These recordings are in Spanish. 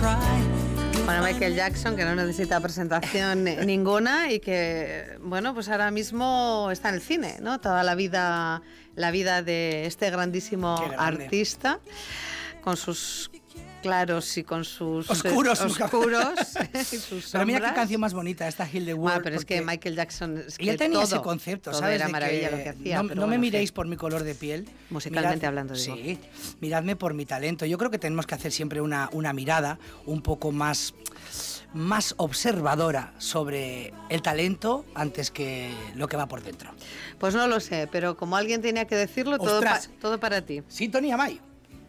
Bueno, Michael Jackson, que no necesita presentación ninguna y que, bueno, pues ahora mismo está en el cine, ¿no? Toda la vida de este grandísimo artista, con sus claros y con sus oscuros. Y sus pero mira qué canción más bonita, esta Heal the World. Pero es que Michael Jackson, es que y él tenía todo, ese concepto, todo ¿sabes? era de maravilla que lo que hacía. No me miréis por mi color de piel. Musicalmente hablando, digo. Sí, miradme por mi talento. Yo creo que tenemos que hacer siempre una mirada un poco más observadora sobre el talento antes que lo que va por dentro. Pues no lo sé, pero como alguien tenía que decirlo, todo para ti. Sintonía, May.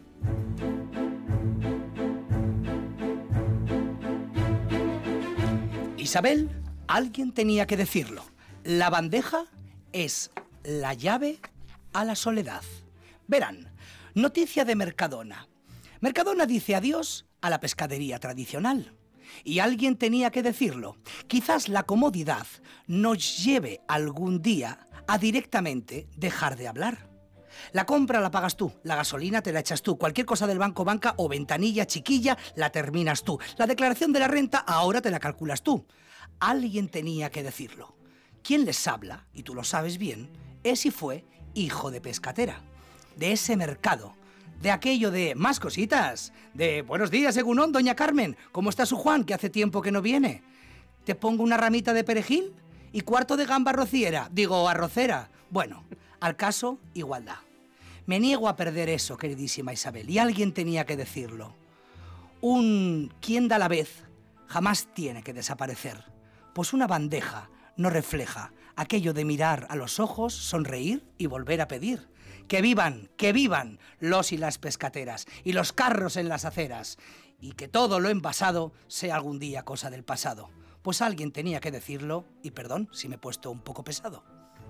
Isabel, alguien tenía que decirlo. La bandeja es la llave a la soledad. Verán, noticia de Mercadona. Mercadona dice adiós a la pescadería tradicional. Y alguien tenía que decirlo. Quizás la comodidad nos lleve algún día a directamente dejar de hablar. La compra la pagas tú, la gasolina te la echas tú, cualquier cosa del banco, banca o ventanilla chiquilla la terminas tú. La declaración de la renta ahora te la calculas tú. Alguien tenía que decirlo. Quien les habla, y tú lo sabes bien, es y fue hijo de pescatera. De ese mercado, de aquello de más cositas, de buenos días, Egunon, doña Carmen, ¿cómo está su Juan, que hace tiempo que no viene? ¿Te pongo una ramita de perejil? ¿Y cuarto de gamba rociera? Digo, arrocera. Bueno, al caso, igualdad. Me niego a perder eso, queridísima Isabel, y alguien tenía que decirlo. Un quien da la vez jamás tiene que desaparecer, pues una bandeja no refleja aquello de mirar a los ojos, sonreír y volver a pedir. Que vivan los y las pescateras y los carros en las aceras, y que todo lo envasado sea algún día cosa del pasado. Pues alguien tenía que decirlo, y perdón si me he puesto un poco pesado.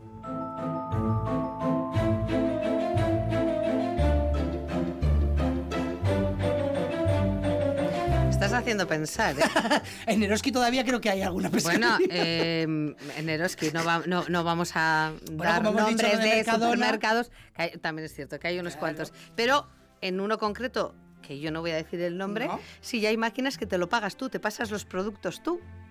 Estás haciendo pensar, ¿eh? En Eroski todavía creo que hay alguna pescadería. Bueno, en Eroski no vamos a dar nombres de supermercados. También es cierto que hay unos cuantos. Pero en uno concreto, que yo no voy a decir el nombre, sí ya hay máquinas que te lo pagas tú, te pasas los productos tú.